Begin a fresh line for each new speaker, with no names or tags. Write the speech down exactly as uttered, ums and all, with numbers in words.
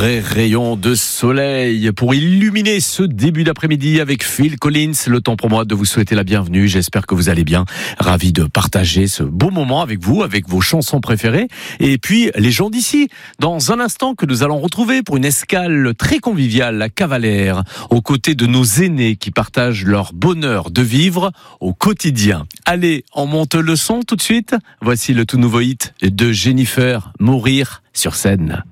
vrai rayon de soleil pour illuminer ce début d'après-midi avec Phil Collins. Le temps pour moi de vous souhaiter la bienvenue. J'espère que vous allez bien. Ravi de partager ce beau moment avec vous, avec vos chansons préférées. Et puis, les gens d'ici. Dans un instant que nous allons retrouver pour une escale très conviviale à Cavalère, aux côtés de nos aînés qui partagent leur bonheur de vivre au quotidien. Allez, on monte le son tout de suite. Voici le tout nouveau hit de Jennifer, Mourir sur scène.